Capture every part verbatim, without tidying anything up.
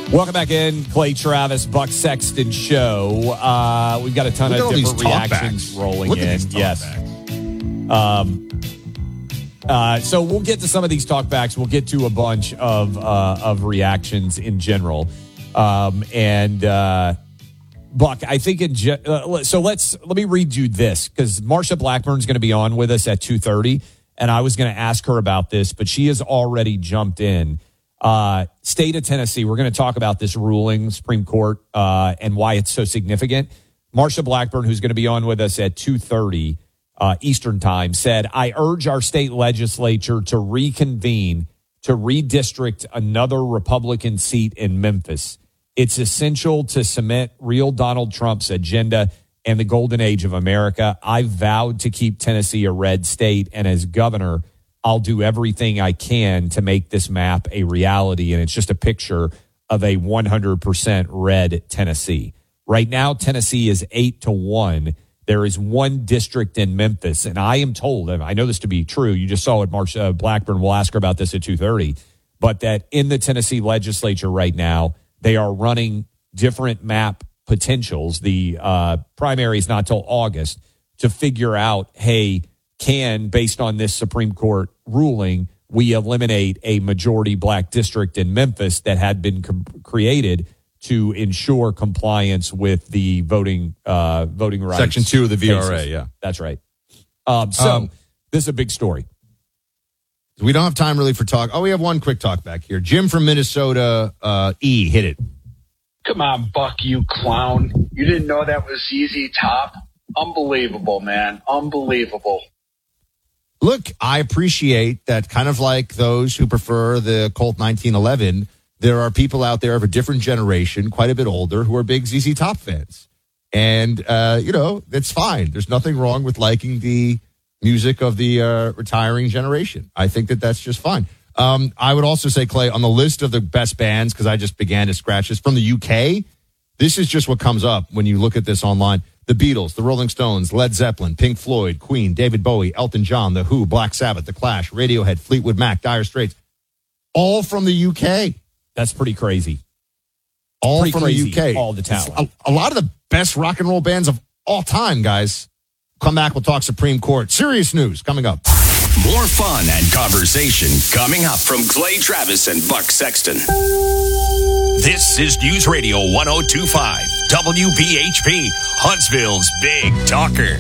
Welcome back in. Clay Travis, Buck Sexton Show. Uh, we've got a ton Look of different reactions talkbacks. rolling Look in. at these Yes. Um, uh, so we'll get to some of these talkbacks. We'll get to a bunch of uh, of reactions in general. Um, and uh, Buck, I think in ge- uh, so let's let me read you this, because Marsha Blackburn's going to be on with us at two thirty, and I was going to ask her about this, but she has already jumped in. Uh, state of Tennessee, we're going to talk about this ruling, Supreme Court, uh, and why it's so significant. Marsha Blackburn, who's going to be on with us at two thirty uh, Eastern Time, said, I urge our state legislature to reconvene to redistrict another Republican seat in Memphis. It's essential to cement real Donald Trump's agenda and the golden age of America. I vowed to keep Tennessee a red state, and as governor, I'll do everything I can to make this map a reality. And it's just a picture of a one hundred percent red Tennessee. Right now, Tennessee is eight to one. There is one district in Memphis. And I am told, and I know this to be true, you just saw what Marsha Blackburn, we'll ask her about this at two thirty, but that in the Tennessee legislature right now, they are running different map potentials. The uh, primary is not till August to figure out, hey, can, based on this Supreme Court ruling, we eliminate a majority black district in Memphis that had been com- created to ensure compliance with the voting uh, voting rights. Section two of the V R A, basis. yeah. That's right. Um, so Um, this is a big story. We don't have time really for talk. Oh, we have one quick talk back here. Jim from Minnesota, uh, E, hit it. Come on, Buck, you clown. You didn't know that was Z Z Top? Unbelievable, man. Unbelievable. Look, I appreciate that, kind of like those who prefer the Colt nineteen eleven. There are people out there of a different generation, quite a bit older, who are big Z Z Top fans. And, uh, you know, that's fine. There's nothing wrong with liking the music of the uh, retiring generation. I think that that's just fine. Um, I would also say, Clay, on the list of the best bands, because I just began to scratch this, from the U K, this is just what comes up when you look at this online. The Beatles, the Rolling Stones, Led Zeppelin, Pink Floyd, Queen, David Bowie, Elton John, The Who, Black Sabbath, The Clash, Radiohead, Fleetwood Mac, Dire Straits, all from the U K. That's pretty crazy. All pretty from crazy, the U K. all the talent. A, a lot of the best rock and roll bands of all time, guys. Come back, we'll talk Supreme Court. Serious news coming up. More fun and conversation coming up from Clay Travis and Buck Sexton. This is News Radio one oh two point five, W B H P, Huntsville's Big Talker.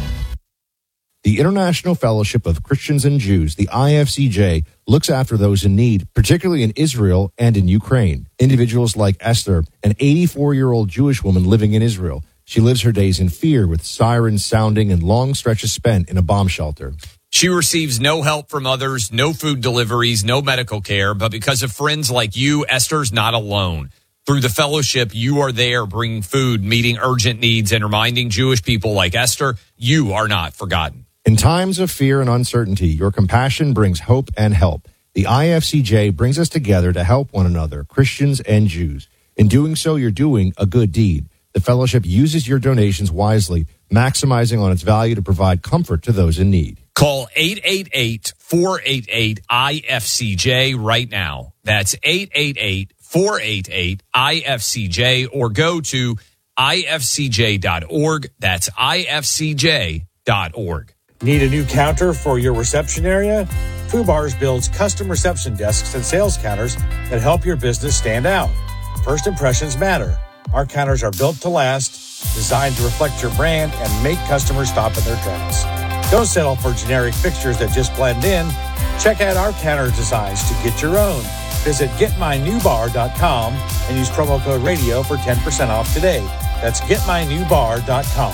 The International Fellowship of Christians and Jews, the I F C J, looks after those in need, particularly in Israel and in Ukraine. Individuals like Esther, an eighty-four-year-old Jewish woman living in Israel. She lives her days in fear with sirens sounding and long stretches spent in a bomb shelter. She receives no help from others, no food deliveries, no medical care, but because of friends like you, Esther's not alone. Through the fellowship, you are there bringing food, meeting urgent needs, and reminding Jewish people like Esther, you are not forgotten. In times of fear and uncertainty, your compassion brings hope and help. The I F C J brings us together to help one another, Christians and Jews. In doing so, you're doing a good deed. The fellowship uses your donations wisely, maximizing on its value to provide comfort to those in need. Call eight eight eight, four eight eight, I F C J right now. That's eight eight eight, four eight eight, I F C J, or go to I F C J dot org. That's I F C J dot org. Need a new counter for your reception area? FUBARS builds custom reception desks and sales counters that help your business stand out. First impressions matter. Our counters are built to last, designed to reflect your brand and make customers stop in their tracks. Don't settle for generic fixtures that just blend in. Check out our counter designs to get your own. Visit get my new bar dot com and use promo code radio for ten percent off today. That's get my new bar dot com.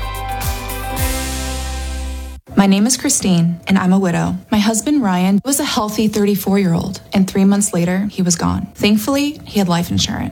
My name is Christine, and I'm a widow. My husband, Ryan, was a healthy thirty-four-year-old, and three months later, he was gone. Thankfully, he had life insurance.